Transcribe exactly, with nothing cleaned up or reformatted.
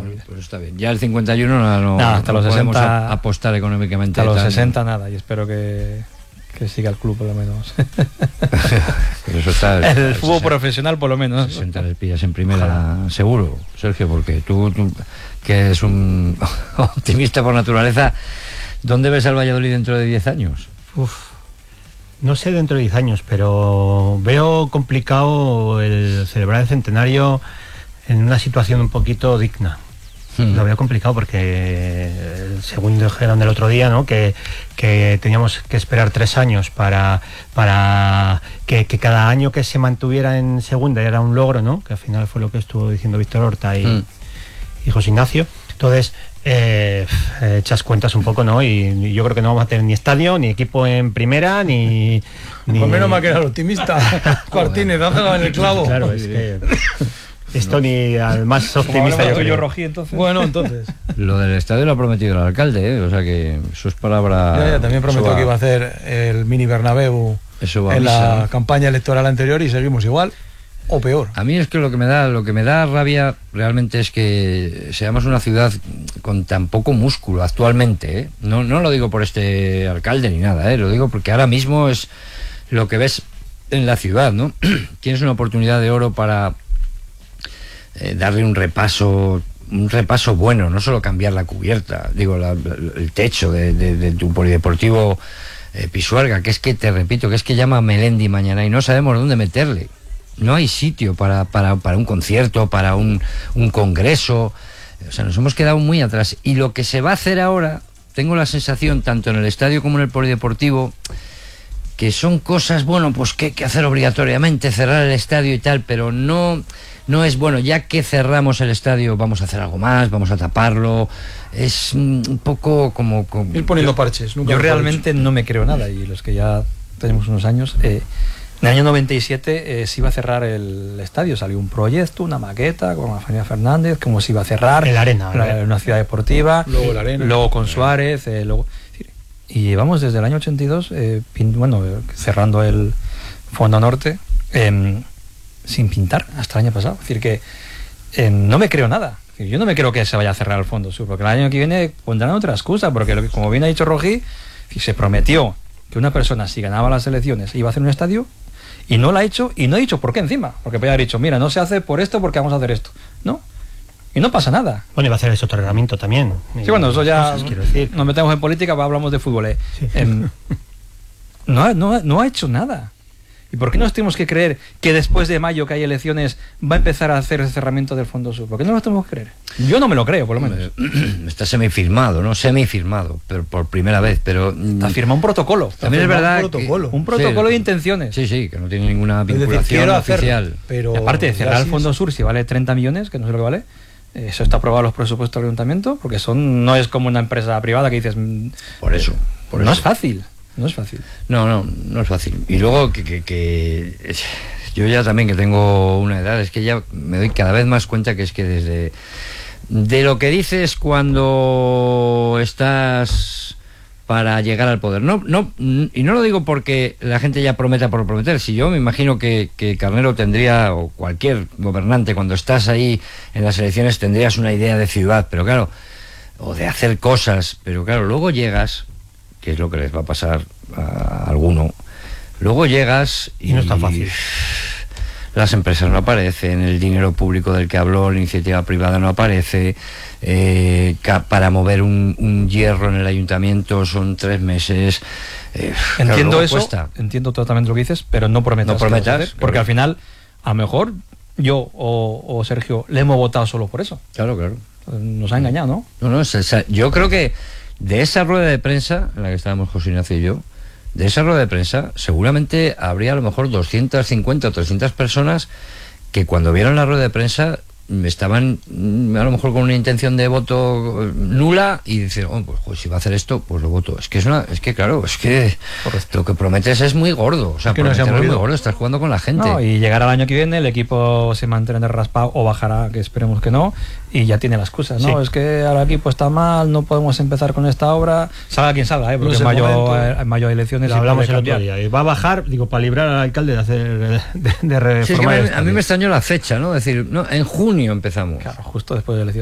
bueno, vida. Pues está bien. Ya el cincuenta y uno no, no, no, hasta no los podemos sesenta, apostar económicamente. Hasta los tan... sesenta nada, y espero que, que siga el club por lo menos. Pero eso está, el está, fútbol sesenta, profesional por lo menos. sesenta les pillas en primera, ojalá. Seguro, Sergio, porque tú, tú que eres un optimista por naturaleza, ¿dónde ves al Valladolid dentro de diez años? Uf. No sé dentro de diez años, pero veo complicado el celebrar el centenario en una situación un poquito digna. Hmm. Lo veo complicado porque, según dijeron el otro día, ¿no? que, que teníamos que esperar tres años para, para que, que cada año que se mantuviera en segunda era un logro, ¿no? Que al final fue lo que estuvo diciendo Víctor Horta y, hmm. y José Ignacio. Entonces, Eh, echas cuentas un poco, ¿no? Y, y yo creo que no vamos a tener ni estadio, ni equipo en primera, ni... ni... Pues menos mal que era el optimista. Martínez, dándolo en el clavo. Claro, es que... Esto ni al más optimista yo creo. Rojí, entonces. Bueno, entonces. Lo del estadio lo ha prometido el alcalde, ¿eh? O sea que eso es palabra... Ya, ya, también prometió va... que iba a hacer el mini Bernabéu eso va en a la campaña electoral anterior y seguimos igual. O peor. A mí es que lo que me da lo que me da rabia realmente es que seamos una ciudad con tan poco músculo actualmente, ¿eh? No, no lo digo por este alcalde ni nada, ¿eh? Lo digo porque ahora mismo es lo que ves en la ciudad, ¿no? Tienes una oportunidad de oro para eh, darle un repaso un repaso bueno, no solo cambiar la cubierta, digo, la, el techo de, de, de tu polideportivo eh, Pisuerga, que es que, te repito, que es que llama a Melendi mañana y no sabemos dónde meterle. No hay sitio para, para, para un concierto, para un, un congreso. O sea, nos hemos quedado muy atrás. Y lo que se va a hacer ahora, tengo la sensación, tanto en el estadio como en el polideportivo, que son cosas, bueno, pues que hay que hacer obligatoriamente, cerrar el estadio y tal, pero no, no es, bueno, ya que cerramos el estadio, vamos a hacer algo más, vamos a taparlo. Es un poco como... como ir poniendo yo, parches. Nunca yo realmente no me creo nada, y los que ya tenemos unos años... Eh, En el año noventa y siete eh, se iba a cerrar el estadio, salió un proyecto, una maqueta con la familia Fernández, cómo se iba a cerrar, el Arena, la, una ciudad deportiva, luego, el Arena, luego con Suárez, eh, luego, y llevamos desde el año ochenta y dos, eh, pin, bueno, cerrando el Fondo Norte, eh, sin pintar hasta el año pasado. Es decir, que eh, no me creo nada. Yo no me creo que se vaya a cerrar el Fondo Sur, porque el año que viene pondrán otra excusa, porque lo, como bien ha dicho Rojí, se prometió que una persona, si ganaba las elecciones, iba a hacer un estadio, y no lo ha hecho, y no ha dicho por qué encima, porque podría haber dicho, mira, no se hace por esto porque vamos a hacer esto, ¿no? Y no pasa nada. Bueno, iba a hacer el soterramiento también. Sí, bueno, eso ya cosas, quiero decir. Nos metemos en política, hablamos de fútbol. ¿eh? Sí. Eh, no, no, no ha hecho nada. ¿Y por qué nos tenemos que creer que después de mayo que hay elecciones va a empezar a hacer el cerramiento del Fondo Sur? ¿Por qué no lo tenemos que creer? Yo no me lo creo, por lo menos. Está semifirmado, ¿no? Semifirmado, pero por primera vez, pero... Está firmado un protocolo. También es verdad un protocolo, que, un protocolo sí, de intenciones. Sí, sí, que no tiene ninguna vinculación decir, oficial. Hacerlo, pero y aparte de cerrar el Fondo Sur, si vale treinta millones, que no sé lo que vale, eso está aprobado en los presupuestos del ayuntamiento, porque son no es como una empresa privada que dices... Por eso. Por no eso. es fácil. No es fácil. No, no, no es fácil. Y luego que, que, que yo ya también que tengo una edad, es que ya me doy cada vez más cuenta que es que desde de lo que dices cuando estás para llegar al poder. No, no, y no lo digo porque la gente ya prometa por prometer. Si yo me imagino que, que Carnero tendría, o cualquier gobernante, cuando estás ahí en las elecciones tendrías una idea de ciudad, pero claro, o de hacer cosas, pero claro, luego llegas, que es lo que les va a pasar a alguno. Luego llegas y, y no es tan fácil. Las empresas no aparecen, el dinero público del que habló, la iniciativa privada no aparece, eh, para mover un, un hierro en el ayuntamiento son tres meses. Eh, entiendo claro, eso, cuesta. Entiendo totalmente lo que dices, pero no prometas. No prometas. Hacer, porque claro. Al final, a lo mejor yo o, o Sergio le hemos votado solo por eso. Claro, claro. Nos ha engañado, ¿no? No, no, yo creo que de esa rueda de prensa en la que estábamos José Ignacio y yo, de esa rueda de prensa seguramente habría a lo mejor doscientas cincuenta o trescientas personas que cuando vieron la rueda de prensa estaban a lo mejor con una intención de voto nula y dicen, oh, pues, pues si va a hacer esto, pues lo voto. Es que es una, es que claro, es que Correcto. Lo que prometes es muy gordo, o sea, es que prometer no es muy gordo, estás jugando con la gente. No, y llegará el año que viene, el equipo se mantendrá raspado o bajará, que esperemos que no, y ya tiene las excusas, ¿no? Sí. Es que ahora el equipo está mal, no podemos empezar con esta obra, salga quien salga, ¿eh? Porque no en, mayo, en mayo hay elecciones. Lo hablamos el otro día, y va a bajar, digo, para librar al alcalde de hacer de, de reformar. Sí, es que me, a mí me extrañó la fecha, ¿no? Es decir, no, en junio empezamos. Claro, justo después de elecciones.